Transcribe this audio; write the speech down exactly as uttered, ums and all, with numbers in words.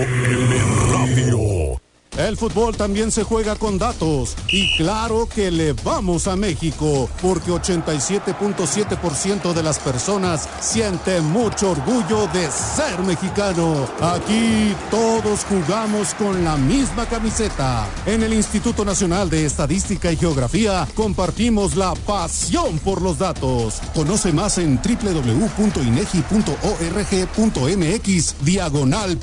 M Radio. El fútbol también se juega con datos y claro que le vamos a México porque ochenta y siete punto siete por ciento de las personas siente mucho orgullo de ser mexicano. Aquí todos jugamos con la misma camiseta. En el Instituto Nacional de Estadística y Geografía compartimos la pasión por los datos. Conoce más en doble u doble u doble u punto inegi punto org punto mx diagonal